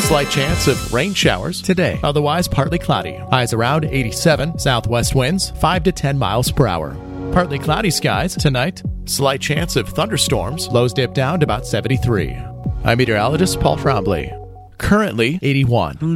Slight chance of rain showers today. Otherwise, partly cloudy. Highs around 87. Southwest winds 5 to 10 miles per hour. Partly cloudy skies tonight. Slight chance of thunderstorms. Lows dip down to about 73. I'm meteorologist Paul Trombley. Currently 81.